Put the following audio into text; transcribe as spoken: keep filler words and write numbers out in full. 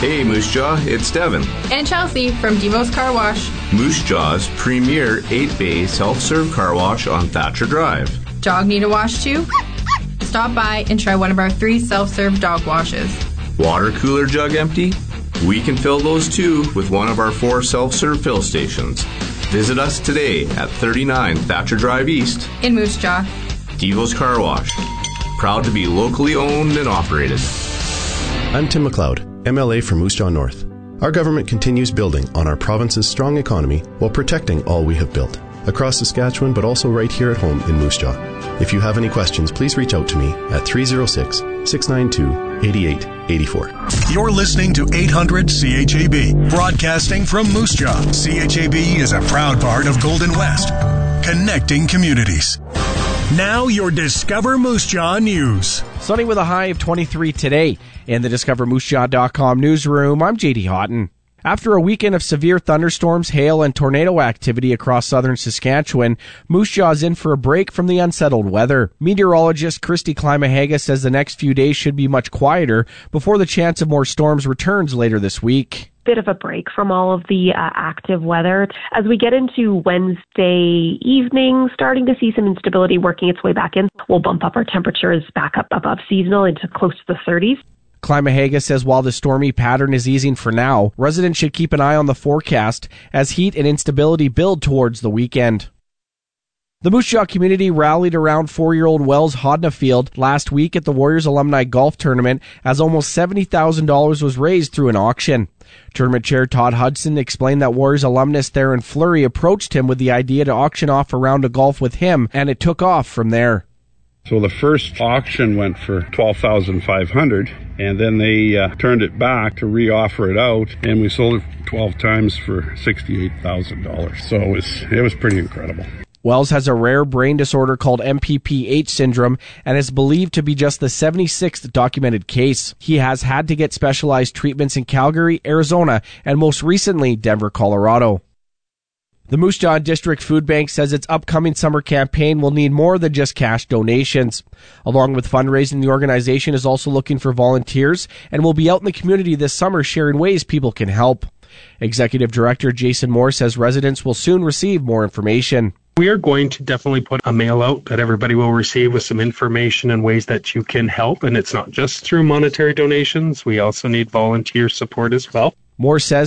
Hey, Moose Jaw, it's Devin. And Chelsea from Devo's Car Wash. Moose Jaw's premier eight-bay self-serve car wash on Thatcher Drive. Dog need a wash too? Stop by and try one of our three self-serve dog washes. Water cooler jug empty? We can fill those too with one of our four self-serve fill stations. Visit us today at thirty-nine Thatcher Drive East in Moose Jaw. Devo's Car Wash. Proud to be locally owned and operated. I'm Tim McLeod, M L A for Moose Jaw North. Our government continues building on our province's strong economy while protecting all we have built. Across Saskatchewan, but also right here at home in Moose Jaw. If you have any questions, please reach out to me at three oh six, six nine two, eight eight eight four. You're listening to eight hundred C H A B, broadcasting from Moose Jaw. C H A B is a proud part of Golden West, connecting communities. Now your Discover Moose Jaw news. Sunny with a high of twenty-three today. In the discover moose jaw dot com newsroom, I'm J D Houghton. After a weekend of severe thunderstorms, hail, and tornado activity across southern Saskatchewan, Moose Jaw is in for a break from the unsettled weather. Meteorologist Christy Climahaga says the next few days should be much quieter before the chance of more storms returns later this week. Bit of a break from all of the uh, active weather. As we get into Wednesday evening, starting to see some instability working its way back in, we'll bump up our temperatures back up above seasonal into close to the thirties. Climahaga says while the stormy pattern is easing for now, residents should keep an eye on the forecast as heat and instability build towards the weekend. The Moose Jaw community rallied around four-year-old Wells Hodnafield last week at the Warriors Alumni Golf Tournament as almost seventy thousand dollars was raised through an auction. Tournament chair Todd Hudson explained that Warriors alumnus Theron Fleury approached him with the idea to auction off a round of golf with him, and it took off from there. So the first auction went for twelve thousand five hundred dollars, and then they uh, turned it back to re-offer it out, and we sold it twelve times for sixty-eight thousand dollars. So it was, it was pretty incredible. Wells has a rare brain disorder called M P P H syndrome and is believed to be just the seventy-sixth documented case. He has had to get specialized treatments in Calgary, Arizona, and most recently, Denver, Colorado. The Moose Jaw District Food Bank says its upcoming summer campaign will need more than just cash donations. Along with fundraising, the organization is also looking for volunteers and will be out in the community this summer sharing ways people can help. Executive Director Jason Moore says residents will soon receive more information. We are going to definitely put a mail out that everybody will receive with some information and ways that you can help. And it's not just through monetary donations. We also need volunteer support as well. Moore says